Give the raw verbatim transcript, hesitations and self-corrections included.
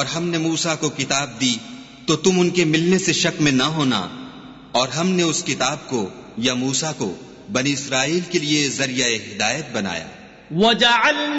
और हमने मूसा को किताब दी तो तुम उनके मिलने से शक में न होना, और हमने उस किताब को या मूसा को बनी इस्राइल के लिए जरिया हिदायत बनाया।